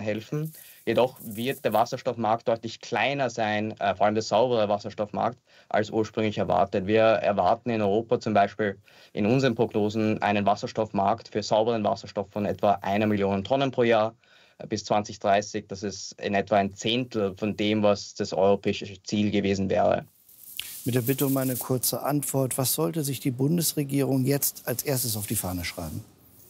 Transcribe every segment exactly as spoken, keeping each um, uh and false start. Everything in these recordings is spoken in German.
helfen. Jedoch wird der Wasserstoffmarkt deutlich kleiner sein, äh, vor allem der saubere Wasserstoffmarkt, als ursprünglich erwartet. Wir erwarten in Europa zum Beispiel in unseren Prognosen einen Wasserstoffmarkt für sauberen Wasserstoff von etwa einer Million Tonnen pro Jahr äh, bis zwanzig dreißig. Das ist in etwa ein Zehntel von dem, was das europäische Ziel gewesen wäre. Mit der Bitte um eine kurze Antwort. Was sollte sich die Bundesregierung jetzt als erstes auf die Fahne schreiben?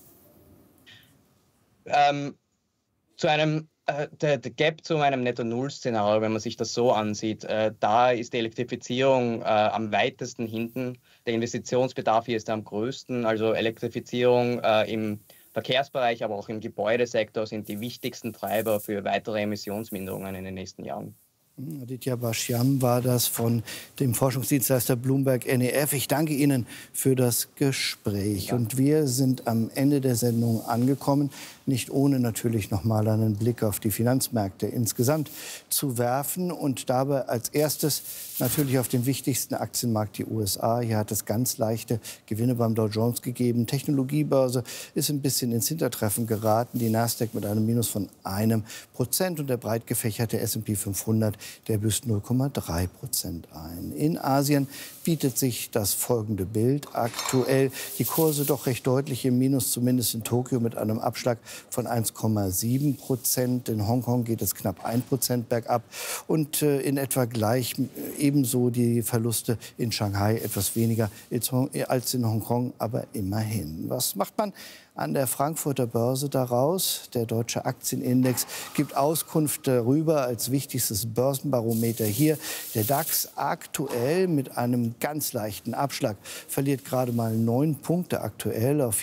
Ähm, zu einem, äh, der, der Gap zu einem Netto-Null-Szenario, wenn man sich das so ansieht, äh, da ist die Elektrifizierung äh, am weitesten hinten. Der Investitionsbedarf hier ist am größten. Also Elektrifizierung äh, im Verkehrsbereich, aber auch im Gebäudesektor sind die wichtigsten Treiber für weitere Emissionsminderungen in den nächsten Jahren. Aditya Bashyam war das von dem Forschungsdienstleister Bloomberg N E F. Ich danke Ihnen für das Gespräch. Ja. Und wir sind am Ende der Sendung angekommen, nicht ohne natürlich noch mal einen Blick auf die Finanzmärkte insgesamt zu werfen und dabei als erstes natürlich auf den wichtigsten Aktienmarkt, die U S A. Hier hat es ganz leichte Gewinne beim Dow Jones gegeben. Technologiebörse ist ein bisschen ins Hintertreffen geraten. Die Nasdaq mit einem Minus von einem Prozent und der breit gefächerte S und P fünfhundert, der büßt null Komma drei Prozent ein. In Asien bietet sich das folgende Bild. Aktuell die Kurse doch recht deutlich im Minus, zumindest in Tokio mit einem Abschlag von eins Komma sieben Prozent. In Hongkong geht es knapp ein Prozent bergab und äh, in etwa gleich äh, ebenso die Verluste in Shanghai, etwas weniger als in Hongkong, aber immerhin. Was macht man an der Frankfurter Börse daraus? Der deutsche Aktienindex gibt Auskunft darüber als wichtigstes Börsenbarometer hier. Der DAX aktuell mit einem ganz leichten Abschlag verliert gerade mal neun Punkte aktuell auf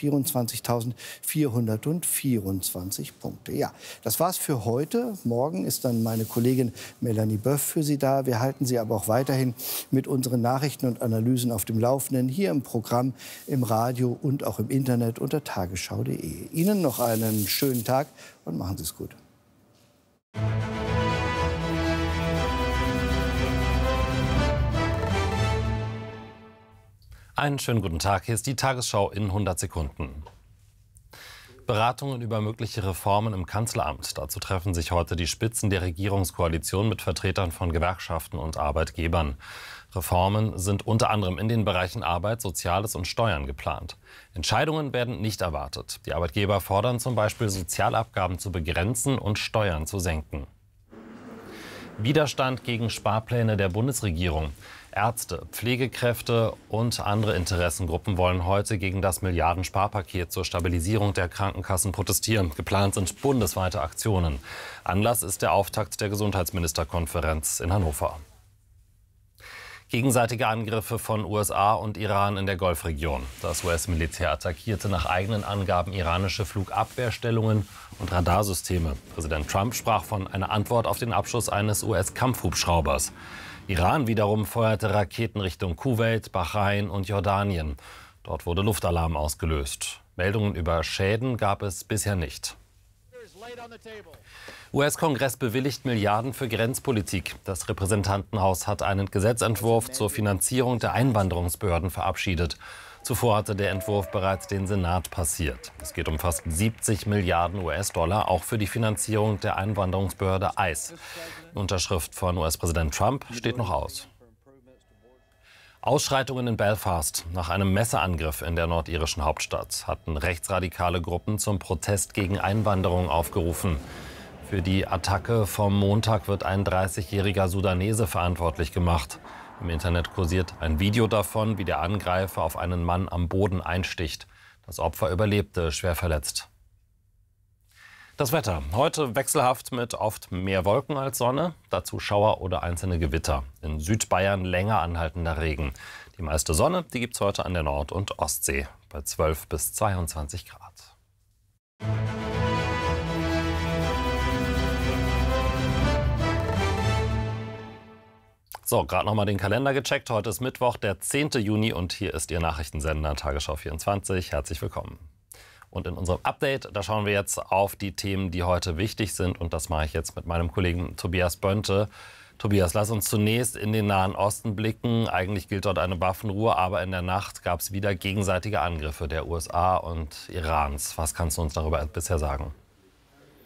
vierundzwanzigtausendvierhundertvierundzwanzig Punkte. Ja, das war's für heute. Morgen ist dann meine Kollegin Melanie Böff für Sie da. Wir halten Sie aber auch weiterhin mit unseren Nachrichten und Analysen auf dem Laufenden hier im Programm, im Radio und auch im Internet unter tagesschau punkt de. Ihnen noch einen schönen Tag und machen Sie es gut. Einen schönen guten Tag. Hier ist die Tagesschau in hundert Sekunden. Beratungen über mögliche Reformen im Kanzleramt. Dazu treffen sich heute die Spitzen der Regierungskoalition mit Vertretern von Gewerkschaften und Arbeitgebern. Reformen sind unter anderem in den Bereichen Arbeit, Soziales und Steuern geplant. Entscheidungen werden nicht erwartet. Die Arbeitgeber fordern zum Beispiel, Sozialabgaben zu begrenzen und Steuern zu senken. Widerstand gegen Sparpläne der Bundesregierung. Ärzte, Pflegekräfte und andere Interessengruppen wollen heute gegen das Milliardensparpaket zur Stabilisierung der Krankenkassen protestieren. Geplant sind bundesweite Aktionen. Anlass ist der Auftakt der Gesundheitsministerkonferenz in Hannover. Gegenseitige Angriffe von U S A und Iran in der Golfregion. Das U S-Militär attackierte nach eigenen Angaben iranische Flugabwehrstellungen und Radarsysteme. Präsident Trump sprach von einer Antwort auf den Abschuss eines U S-Kampfhubschraubers. Iran wiederum feuerte Raketen Richtung Kuwait, Bahrain und Jordanien. Dort wurde Luftalarm ausgelöst. Meldungen über Schäden gab es bisher nicht. U S-Kongress bewilligt Milliarden für Grenzpolitik. Das Repräsentantenhaus hat einen Gesetzentwurf zur Finanzierung der Einwanderungsbehörden verabschiedet. Zuvor hatte der Entwurf bereits den Senat passiert. Es geht um fast siebzig Milliarden U S-Dollar, auch für die Finanzierung der Einwanderungsbehörde I C E. Die Unterschrift von U S-Präsident Trump steht noch aus. Ausschreitungen in Belfast. Nach einem Messerangriff in der nordirischen Hauptstadt hatten rechtsradikale Gruppen zum Protest gegen Einwanderung aufgerufen. Für die Attacke vom Montag wird ein dreißigjähriger Sudanese verantwortlich gemacht. Im Internet kursiert ein Video davon, wie der Angreifer auf einen Mann am Boden einsticht. Das Opfer überlebte, schwer verletzt. Das Wetter. Heute wechselhaft mit oft mehr Wolken als Sonne. Dazu Schauer oder einzelne Gewitter. In Südbayern länger anhaltender Regen. Die meiste Sonne, die gibt es heute an der Nord- und Ostsee bei zwölf bis zweiundzwanzig Grad. So, gerade noch mal den Kalender gecheckt. Heute ist Mittwoch, der zehnte Juni und hier ist Ihr Nachrichtensender Tagesschau vierundzwanzig. Herzlich willkommen. Und in unserem Update, da schauen wir jetzt auf die Themen, die heute wichtig sind. Und das mache ich jetzt mit meinem Kollegen Tobias Bönte. Tobias, lass uns zunächst in den Nahen Osten blicken. Eigentlich gilt dort eine Waffenruhe, aber in der Nacht gab es wieder gegenseitige Angriffe der U S A und Irans. Was kannst du uns darüber bisher sagen?